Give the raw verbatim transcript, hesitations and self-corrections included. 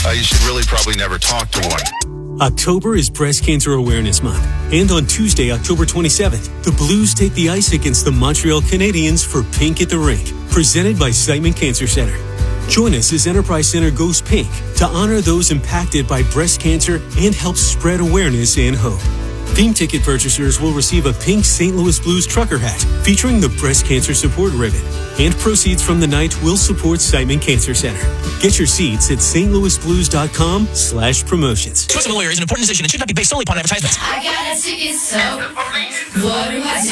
uh, you should really probably never talk to one. October is Breast Cancer Awareness Month, and on Tuesday, October twenty-seventh, the Blues take the ice against the Montreal Canadiens for Pink at the Rink, presented by Siteman Cancer Center. Join us as Enterprise Center goes pink to honor those impacted by breast cancer and help spread awareness and hope. Theme ticket purchasers will receive a pink Saint Louis Blues trucker hat featuring the breast cancer support ribbon, and proceeds from the night will support Siteman Cancer Center. Get your seats at stlouisblues.com slash promotions. Choice of a lawyer is an important decision and should not be based solely upon advertisements. I got a ticket, so what do I do?